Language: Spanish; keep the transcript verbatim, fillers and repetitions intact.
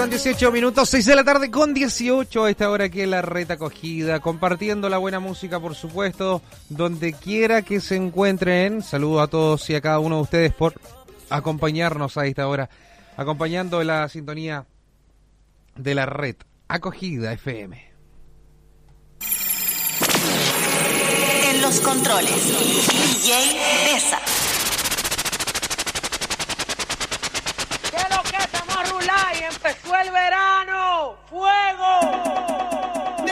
con dieciocho minutos, seis de la tarde con dieciocho, a esta hora aquí en la Red Acogida, compartiendo la buena música, por supuesto, donde quiera que se encuentren. Saludo a todos y a cada uno de ustedes por acompañarnos a esta hora, acompañando la sintonía de la Red Acogida F M. En los controles, D J Deza.